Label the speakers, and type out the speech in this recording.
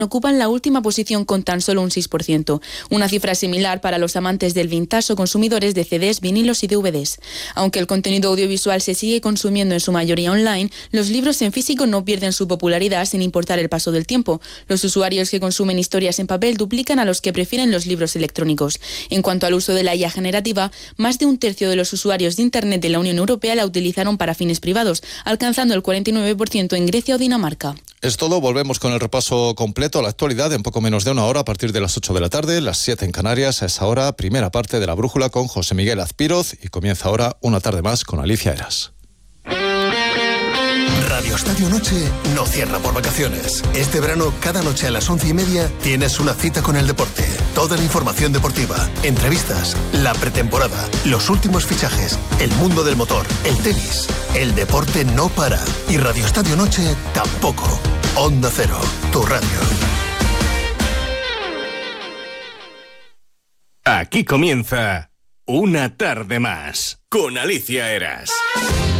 Speaker 1: ocupan la última posición con tan solo un 6%. Una cifra similar para los amantes del vintage o consumidores de CDs, vinilos y DVDs. Aunque el contenido audiovisual se sigue consumiendo en su mayoría online, los libros en físico no pierden su popularidad sin importar el paso del tiempo. Los usuarios que consumen historias en papel duplican a los que prefieren los libros electrónicos. En cuanto al uso de la IA generativa, más de un tercio de los usuarios de Internet de la Unión Europea la utilizaron para fines privados, alcanzando el 49% en Grecia o Dinamarca.
Speaker 2: Es todo, volvemos con el repaso completo a la actualidad en poco menos de una hora a partir de las 8 de la tarde, las 7 en Canarias. A esa hora, primera parte de La Brújula con José Miguel Azpiroz y comienza ahora una tarde más con Alicia Eras.
Speaker 3: Radio Estadio Noche no cierra por vacaciones. Este verano, cada noche a las 11:30, tienes una cita con el deporte. Toda la información deportiva, entrevistas, la pretemporada, los últimos fichajes, el mundo del motor, el tenis. El deporte no para. Y Radio Estadio Noche tampoco. Onda Cero, tu radio.
Speaker 4: Aquí comienza Una tarde más con Alicia Eras.